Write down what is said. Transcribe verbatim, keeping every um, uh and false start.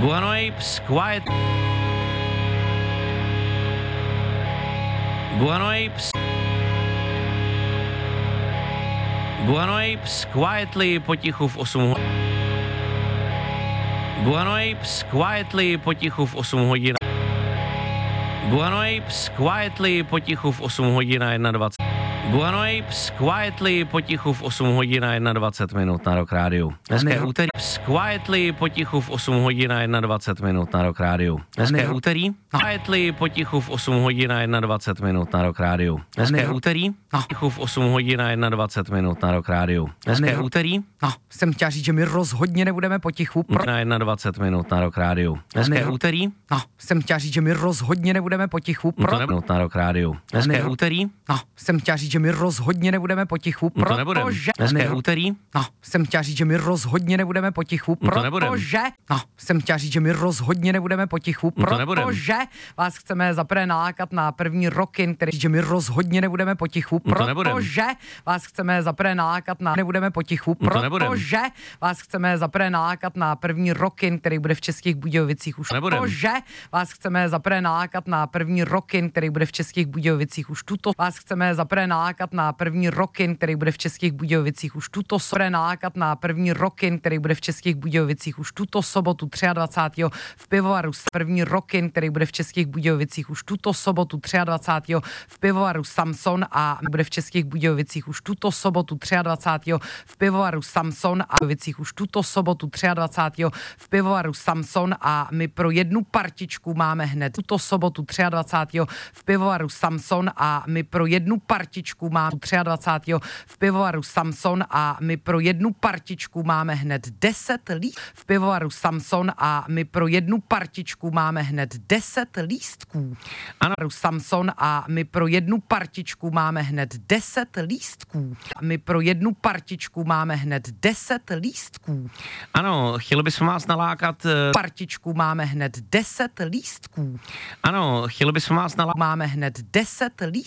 Guano Apes, quiet. Guano Apes. Guano Apes, quietly, potichu v osm hodin. Guano Apes, quietly, potichu v osm hodin. Guano Apes, quietly, potichu v osm hodin a dvacet jedna. Guano Apes, quietly, potichu v osm hodin a dvacet jedna minut na Rock Rádiu. Dneska je úterý. Quietly, potichu v osm hodin a dvacet jedna minut na Rock Rádiu. Dneska je úterý. Quietly, potichu v osm hodin a dvacet jedna minut na Rock Rádiu. Dneska je úterý. Potichu v osm hodin a dvacet jedna minut na Rock Rádiu. Dneska je úterý. No, jsem chtěl říct, že my rozhodně nebudeme potichu. Pro... Na dvacet jedna minut na Rock Rádiu. Dneska je úterý. No, jsem chtěl říct, že my rozhodně nebudeme potichu. Pro... Minut na Rock Rádiu. Dneska je úterý. No, jsem chtěl říct, že my rozhodně nebudeme potichu. Protože... Dneska je úterý. No, jsem chtěl říct, že my rozhodně nebudeme potichu. Protože... No, jsem chtěl říct, že my rozhodně nebudeme potichu. Protože vás chceme zaprvé nalákat na první Rockin, který že my rozhodně nebudeme potichu. Protože vás chceme zaprvé nalákat na nebudeme potichu. Protože vás chceme zaprvé nalákat na první Rockin, který bude v Českých Budějovicích už. Protože vás chceme zaprvé nalákat na první Rockin, který bude v Českých Budějovicích už tuto. Vás chceme zaprvé nalákat na první Rockin, který bude v Českých Budějovicích už tuto. Zaprvé nalákat na první Rockin, který bude v Českých Budějovicích už tuto sobotu dvacátého třetího v pivovaru. První Rockin, který bude v Českých Budějovicích už tuto sobotu dvacátého třetího v pivovaru Samson a bude v Českých Budějovicích už tuto sobotu dvacátého třetího v pivovaru Samson a Budějovicích už tuto sobotu dvacátého třetího v pivovaru Samson a my pro jednu partičku máme hned tuto sobotu dvacátého třetího v pivovaru Samson a my pro jednu partičku máme dvacátého třetího v pivovaru Samson a my pro jednu partičku máme hned deset lístků v pivovaru Samson a my pro jednu partičku máme hned deset lístků. Ano, Samson a my pro jednu partičku máme hned deset lístků. My pro jednu partičku máme hned deset lístků. Ano, chtěli bychom vás nalákat. Partičku máme hned deset lístků. Ano, chtěli bychom vás nalákat. Máme hned deset lístků.